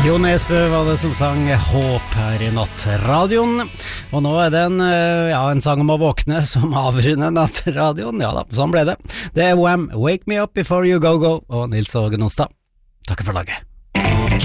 Jo Nesbø var det som sang Håp her i nattradioen. Og nå er det en sang om å våkne som avrunder nattradioen. Ja da, sånn ble det. Det er Wham! Wake Me Up Before You Go Go og Nils Åge Nostad. Takk for laget.